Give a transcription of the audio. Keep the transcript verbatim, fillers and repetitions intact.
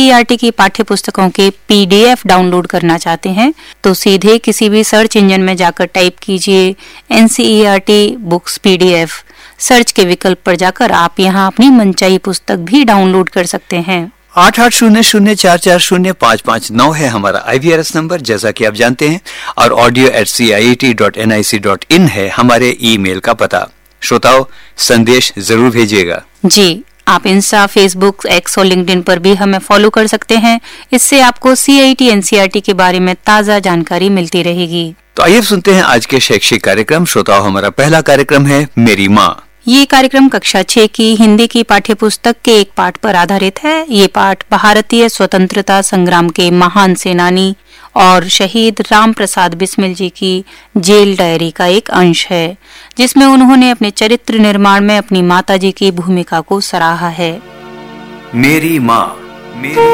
NCERT की पाठ्य पुस्तकों के पीडीएफ डाउनलोड करना चाहते हैं तो सीधे किसी भी सर्च इंजन में जाकर टाइप कीजिए एनसीईआरटी बुक्स पीडीएफ। सर्च के विकल्प पर जाकर आप यहां अपनी मनचाही पुस्तक भी डाउनलोड कर सकते हैं। आठ आठ शून्य शून्य चार चार शून्य पाँच पाँच नौ है हमारा आईवीआरएस नंबर, जैसा कि आप जानते हैं, और audio eight C I E T dot N I C dot in है हमारे ईमेल का पता। श्रोताओं, संदेश जरूर भेजिएगा। जी, आप इंस्टा, फेसबुक, एक्स और लिंक्डइन पर भी हमें फॉलो कर सकते हैं। इससे आपको सीआईटी एनसीईआरटी के बारे में ताजा जानकारी मिलती रहेगी। तो आइए सुनते हैं आज के शैक्षिक कार्यक्रम। श्रोताओं, हमारा पहला कार्यक्रम है मेरी माँ। ये कार्यक्रम कक्षा छह की हिंदी की पाठ्य पुस्तक के एक पाठ पर आधारित है। ये पाठ भारतीय स्वतंत्रता संग्राम के महान सेनानी और शहीद राम प्रसाद बिस्मिल जी की जेल डायरी का एक अंश है, जिसमें उन्होंने अपने चरित्र निर्माण में अपनी माताजी की भूमिका को सराहा है। मेरी माँ। मेरी